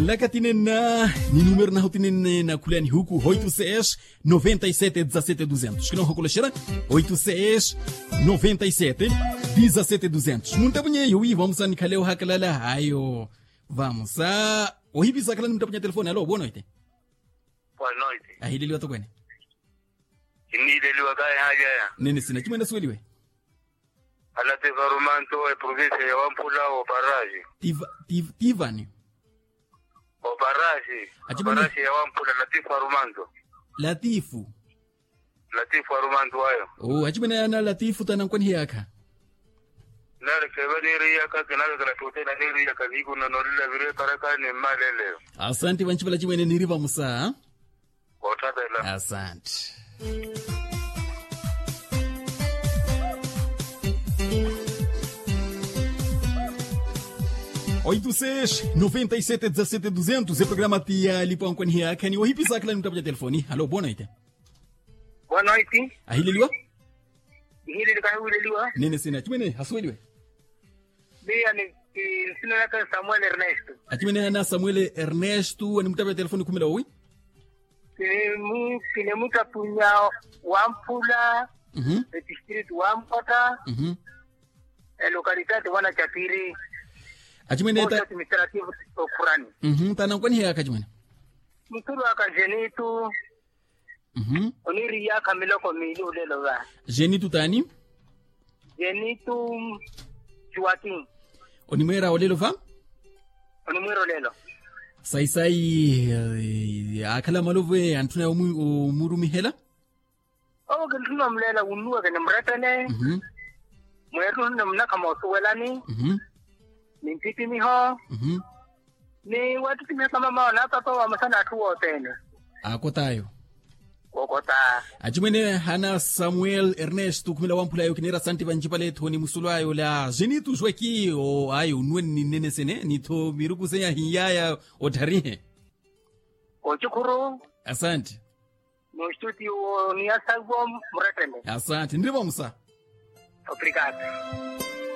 Lakatinena ni número na rotina na kulani huku 86 97 17 200. Que não recolheu 86 97 17 200. Muito bem, eu vamos a Nikaleu Hakalala. Ayo, vamos a o hibi sakala muito bem telefone. Alô, boa noite. Boa noite. Aí ele liga kwani. Ini deliwa kai haja ya. Nene sina kimenda sweliwe. Ala te varumanto e province ya Wampula o Baraji. Tivani. O Baraji ya Wampula Latifu Arumanto. Latifu Arumanto ayo. Oh, ajimene na Latifu tanan kwani yaka. Nare kebani riya ka kenala kala tote na riya ka zigu na nolila vire karaka ni malele. Asante wanchibala chimene niriva musa. Otabela. Asante. Oito seis 97 17 200 é programa tia lipão com nia kani o hipi sakla nitabu ya telefoni. Alô, boa noite. Boa noite. Ahililiwa? Hili likahuliliwa. Nene sina chimene hasweliwe. Bia ni sina yaka Samuel Ernesto. Achimene na Samuel Ernesto ni mtabu ya telefoni 10 oi. Kile muta punya Wampula. District Wampota. Localidade wana Chapiri. Achimene ta administrative Kurani. Tanan kwani yaka chimene. Mturu aka Jenitu. Oniri ya kamiloko mili ulelo wa. Jenitu tani? Jenitu Chuakin. Onimera olelo fa? Onimero lelo. Sai akala malove antuna umuru mihela? Oh, gantuna mlela unua kene mretane. Mweru namna kama usuwelani. Nimpiti miho. Ni watu timia kama maona hapa wa masana atuwa tena. Akotayo. Kokota. Ajimene hana Samuel Ernesto kumila Wampula yo kinera santi banjipale Tony Musulayo la Jenitu jweki o ayo nweni nene sene ni to miruku senya hiyaya otarihe. Ochukuru. Asante. Mstudio ni asalvo mretene. Asante. Ndriva musa. Obrigado.